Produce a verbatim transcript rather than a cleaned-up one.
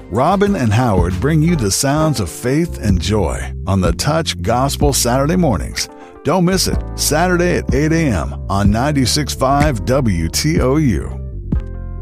Robin and Howard bring you the sounds of faith and joy on the Touch Gospel Saturday mornings. Don't miss it, Saturday at eight a.m. on ninety-six point five W T O U.